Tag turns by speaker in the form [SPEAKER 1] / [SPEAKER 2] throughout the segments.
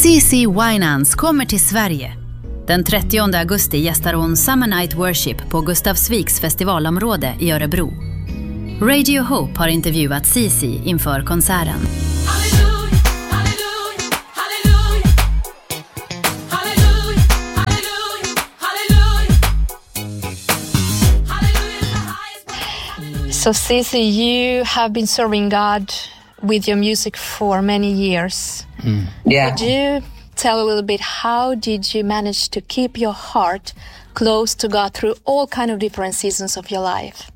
[SPEAKER 1] CeCe Winans kommer till Sverige. Den 30 augusti gästar hon Summer Night Worship på Gustavsviks festivalområde i Örebro. Radio Hope har intervjuat CeCe inför konserten.
[SPEAKER 2] So CeCe, you have been serving God with your music for many years.
[SPEAKER 3] Yeah.
[SPEAKER 2] Could you tell a little bit, how did you manage to keep your heart close to God through all kind of different seasons of your life?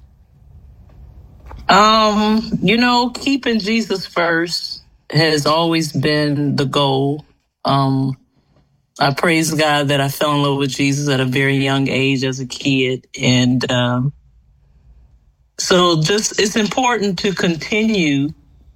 [SPEAKER 3] Keeping Jesus first has always been the goal. I praise God that I fell in love with Jesus at a very young age as a kid. And so it's important to continue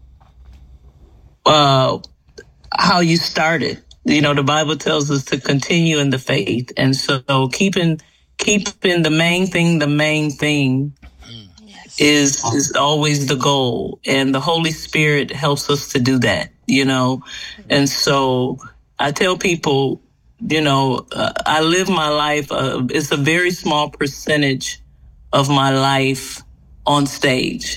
[SPEAKER 3] how you started. You know, the Bible tells us to continue in the faith. And so keeping the main thing is always the goal. And the Holy Spirit helps us to do that, you know. And so I tell people, I live my life. It's a very small percentage of my life on stage.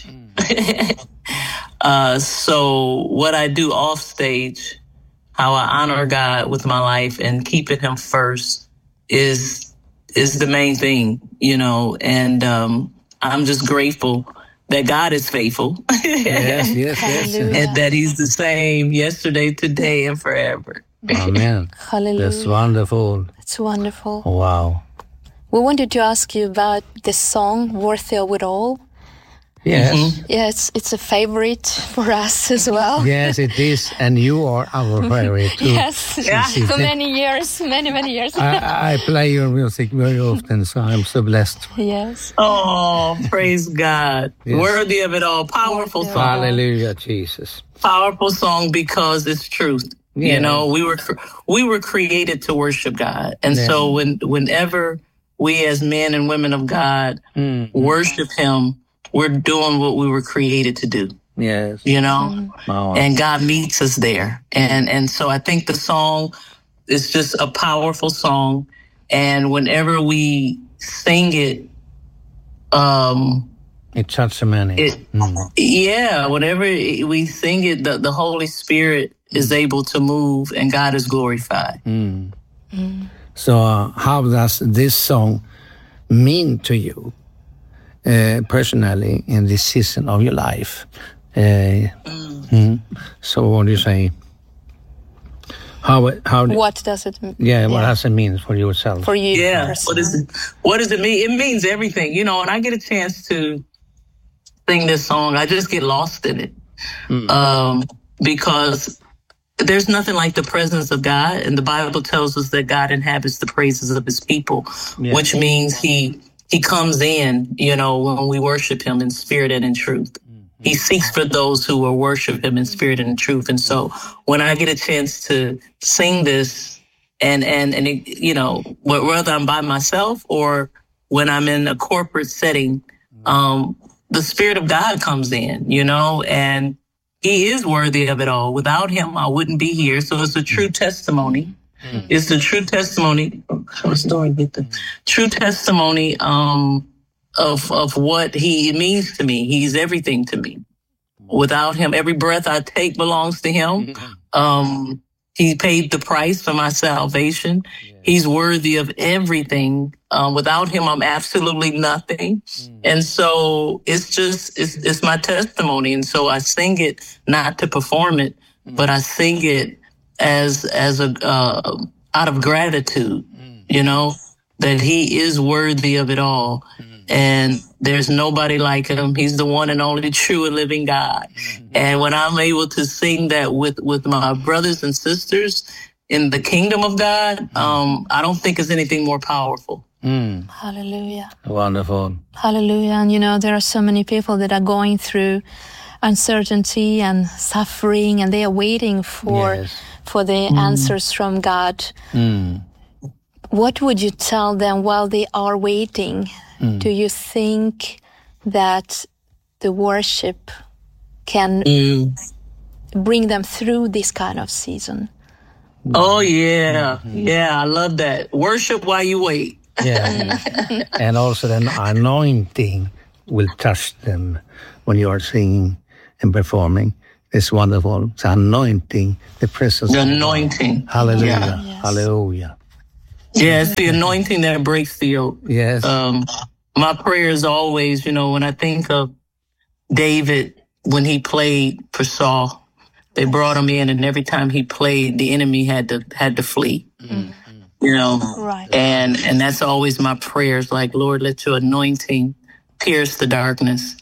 [SPEAKER 3] So what I do off stage, how I honor God with my life and keeping him first is the main thing, and I'm just grateful that God is faithful.
[SPEAKER 4] Yes.
[SPEAKER 3] And that he's the same yesterday, today, and forever.
[SPEAKER 4] Amen.
[SPEAKER 2] Hallelujah.
[SPEAKER 4] That's wonderful.
[SPEAKER 2] It's wonderful.
[SPEAKER 4] Wow.
[SPEAKER 2] We wanted to ask you about the song Worthy of It All.
[SPEAKER 4] Yes.
[SPEAKER 3] Mm-hmm.
[SPEAKER 2] Yes, it's a favorite for us as well.
[SPEAKER 4] Yes, it is. And you are our favorite too.
[SPEAKER 2] Yes, for many years.
[SPEAKER 4] I play your music very often, so I'm so blessed.
[SPEAKER 2] Yes.
[SPEAKER 3] Oh, praise God.
[SPEAKER 4] Yes.
[SPEAKER 3] Worthy of it all. Powerful song.
[SPEAKER 4] Hallelujah, Jesus.
[SPEAKER 3] Powerful song because it's truth.
[SPEAKER 4] Yeah.
[SPEAKER 3] We were created to worship God. And so whenever we as men and women of God worship him, we're doing what we were created to do.
[SPEAKER 4] Yes.
[SPEAKER 3] Wow. And God meets us there. And so I think the song is just a powerful song. And whenever we sing it,
[SPEAKER 4] it touches many.
[SPEAKER 3] Whenever we sing it, the Holy Spirit is able to move and God is glorified.
[SPEAKER 4] So how does this song mean to you personally in this season of your life? So what do you say?
[SPEAKER 2] What does it mean?
[SPEAKER 4] What does it mean for yourself?
[SPEAKER 2] For you
[SPEAKER 3] personally. What does it mean? It means everything. When I get a chance to sing this song, I just get lost in it. Because there's nothing like the presence of God. And the Bible tells us that God inhabits the praises of his people, which means he comes in, when we worship him in spirit and in truth. He seeks for those who will worship him in spirit and in truth. And so when I get a chance to sing this and whether I'm by myself or when I'm in a corporate setting, the Spirit of God comes in, and he is worthy of it all. Without him, I wouldn't be here. So it's a true testimony. It's the true testimony. True testimony of what he means to me. He's everything to me. Without him, every breath I take belongs to him. He paid the price for my salvation. He's worthy of everything. Without him, I'm absolutely nothing. And so it's my testimony. And so I sing it not to perform it, but I sing it as out of gratitude, that he is worthy of it all. And there's nobody like him. He's the one and only true and living God. And when I'm able to sing that with my brothers and sisters in the kingdom of God, I don't think there's anything more powerful.
[SPEAKER 2] Hallelujah.
[SPEAKER 4] Wonderful.
[SPEAKER 2] Hallelujah. And there are so many people that are going through uncertainty and suffering, and they are waiting for the answers from God. What would you tell them while they are waiting? Do you think that the worship can bring them through this kind of season?
[SPEAKER 3] Oh, yeah. Yeah, I love that. Worship while you wait.
[SPEAKER 4] Yeah. And also the anointing will touch them when you are singing and performing. It's wonderful. It's anointing, the presence.
[SPEAKER 3] The anointing.
[SPEAKER 4] Hallelujah.
[SPEAKER 3] Yeah.
[SPEAKER 2] Yes.
[SPEAKER 4] Hallelujah.
[SPEAKER 3] Yeah, it's the anointing that breaks the yoke.
[SPEAKER 4] Yes.
[SPEAKER 3] My prayer is always, when I think of David, when he played for Saul, they brought him in, and every time he played, the enemy had to flee.
[SPEAKER 2] Right.
[SPEAKER 3] And that's always my prayers. Like, Lord, let your anointing pierce the darkness.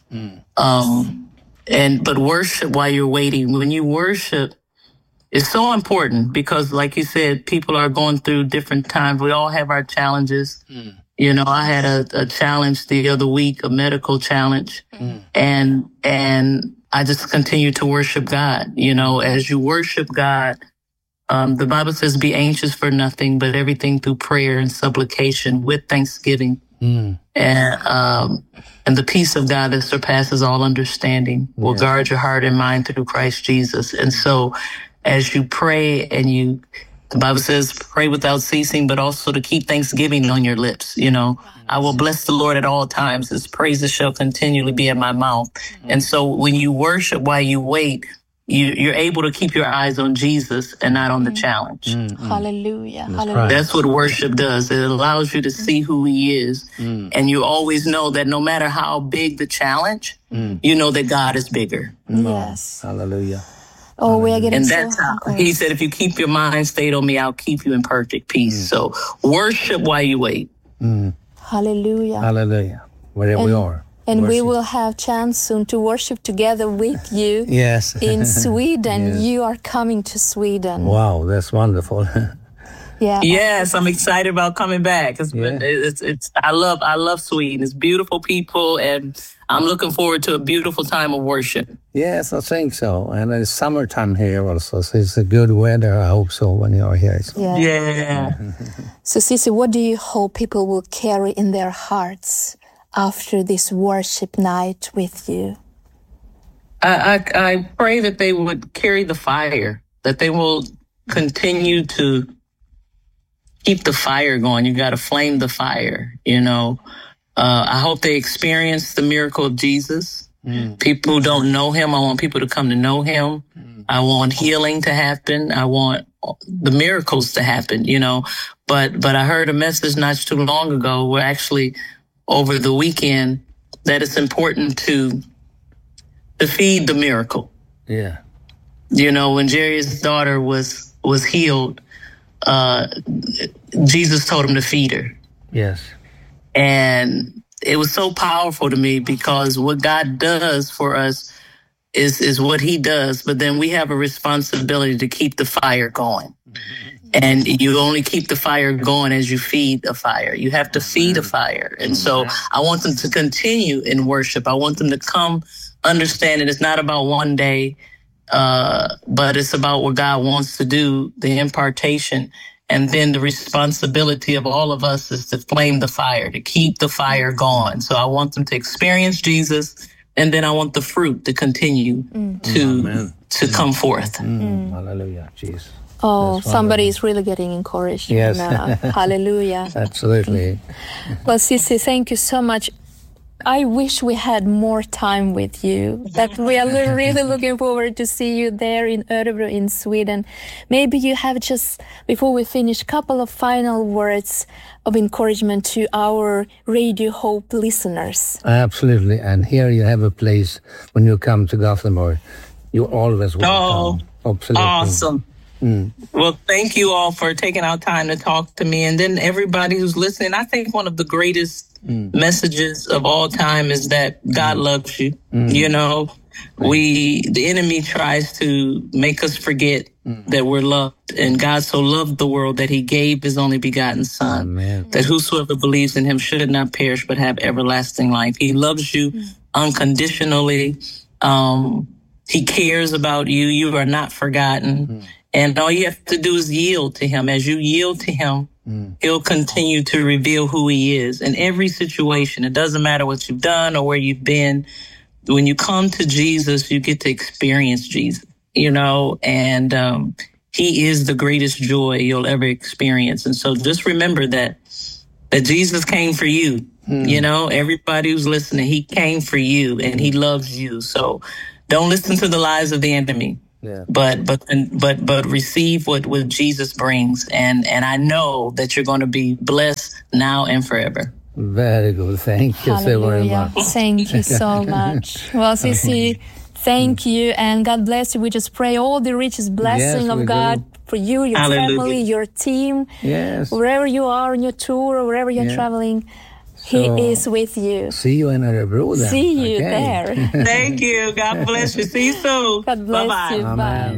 [SPEAKER 3] But worship while you're waiting. When you worship, it's so important because, like you said, people are going through different times. We all have our challenges. I had a challenge the other week, a medical challenge, and I just continue to worship God. As you worship God, the Bible says, "Be anxious for nothing, but everything through prayer and supplication with thanksgiving." And the peace of God that surpasses all understanding will guard your heart and mind through Christ Jesus. And so as you pray the Bible says, pray without ceasing, but also to keep thanksgiving on your lips. I will bless the Lord at all times. His praises shall continually be in my mouth. And so when you worship while you wait, you're able to keep your eyes on Jesus and not on the challenge.
[SPEAKER 2] Hallelujah.
[SPEAKER 4] That's
[SPEAKER 2] Hallelujah.
[SPEAKER 4] right.
[SPEAKER 3] That's what worship does. It allows you to see who he is. And you always know that no matter how big the challenge, you know that God is bigger.
[SPEAKER 2] Yes.
[SPEAKER 4] Hallelujah.
[SPEAKER 2] Oh, we are getting
[SPEAKER 3] And
[SPEAKER 2] so
[SPEAKER 3] that's how he said, if you keep your mind stayed on me, I'll keep you in perfect peace. So worship while you wait.
[SPEAKER 2] Hallelujah.
[SPEAKER 4] Hallelujah. Wherever we are.
[SPEAKER 2] And we
[SPEAKER 4] Worship.
[SPEAKER 2] will have chance soon to worship together with you
[SPEAKER 4] Yes.
[SPEAKER 2] in Sweden.
[SPEAKER 4] Yes.
[SPEAKER 2] You are coming to Sweden.
[SPEAKER 4] Wow, that's wonderful.
[SPEAKER 2] Yeah.
[SPEAKER 3] Yes, I'm excited about coming back. I love Sweden. It's beautiful people, and I'm looking forward to a beautiful time of worship.
[SPEAKER 4] Yes, I think so. And it's summertime here also, so it's a good weather. I hope so when you are here. So.
[SPEAKER 2] Yeah.
[SPEAKER 3] Yeah.
[SPEAKER 2] So, Sissy, what do you hope people will carry in their hearts after this worship night with you?
[SPEAKER 3] I pray that they would carry the fire, that they will continue to keep the fire going. You got to flame the fire, I hope they experience the miracle of Jesus. People who don't know him, I want people to come to know him. I want healing to happen. I want the miracles to happen, But I heard a message not too long ago where actually over the weekend that it's important to feed the miracle.
[SPEAKER 4] Yeah.
[SPEAKER 3] When Jerry's daughter was healed, Jesus told him to feed her.
[SPEAKER 4] Yes.
[SPEAKER 3] And it was so powerful to me because what God does for us is what he does. But then we have a responsibility to keep the fire going. And you only keep the fire going as you feed a fire. You have to feed a fire. And so I want them to continue in worship. I want them to come understanding it's not about one day, but it's about what God wants to do, the impartation. And then the responsibility of all of us is to flame the fire, to keep the fire going. So I want them to experience Jesus, and then I want the fruit to continue to come forth.
[SPEAKER 4] Hallelujah, Jesus.
[SPEAKER 2] Oh, somebody is really getting encouraged.
[SPEAKER 4] Yes.
[SPEAKER 2] Now. Hallelujah.
[SPEAKER 4] Absolutely.
[SPEAKER 2] Well, Sissy, thank you so much. I wish we had more time with you, but we are really looking forward to see you there in Örebro in Sweden. Maybe you have just, before we finish, a couple of final words of encouragement to our Radio Hope listeners.
[SPEAKER 4] Absolutely. And here you have a place when you come to Gothenburg. You're always welcome.
[SPEAKER 3] Oh,
[SPEAKER 4] absolutely.
[SPEAKER 3] Awesome. Well, thank you all for taking our time to talk to me. And then everybody who's listening, I think one of the greatest messages of all time is that God loves you. The enemy tries to make us forget that we're loved. And God so loved the world that he gave his only begotten son,
[SPEAKER 4] Amen.
[SPEAKER 3] that whosoever believes in him should not perish, but have everlasting life. He loves you unconditionally. He cares about you. You are not forgotten. And all you have to do is yield to him. As you yield to him, he'll continue to reveal who he is in every situation. It doesn't matter what you've done or where you've been. When you come to Jesus, you get to experience Jesus, and he is the greatest joy you'll ever experience. And so just remember that Jesus came for you. You know, everybody who's listening, he came for you and he loves you. So don't listen to the lies of the enemy. Yeah. But receive what Jesus brings. And I know that you're going to be blessed now and forever.
[SPEAKER 4] Very good. Thank you so very much.
[SPEAKER 2] Thank you so much. Well, Cici, thank you, and God bless you. We just pray all the richest blessing of God for you, your family, your team, wherever you are on your tour or wherever you're traveling. He is with you.
[SPEAKER 4] See you in Örebro then.
[SPEAKER 2] See you there.
[SPEAKER 3] Thank you. God bless you. See you soon.
[SPEAKER 2] God bless you. Bye.